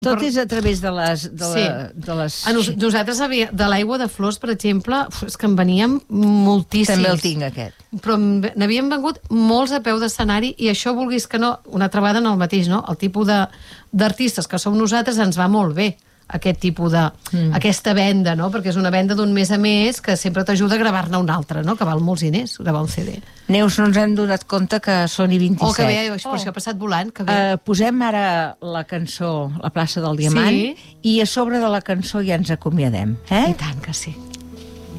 Tot és a través de les... Nosaltres, de l'aigua de flors, per exemple, és que en veníem moltíssims. També el tinc, aquest. Però n'havien vengut molts a peu d'escenari i això, vulguis que no, una altra vegada en el mateix, no? El tipus d'artistes que som nosaltres ens va molt bé aquest tipus de... aquesta venda, no? Perquè és una venda d'un mes a mes que sempre t'ajuda a gravar-ne un altre, no? Que val molts diners, gravar un CD. Neus, no ens hem donat compte que són i 27. Oh, que bé, per això ha passat volant, que bé. Posem ara la cançó La plaça del Diamant i a sobre de la cançó ja ens acomiadem, eh? I tant que sí.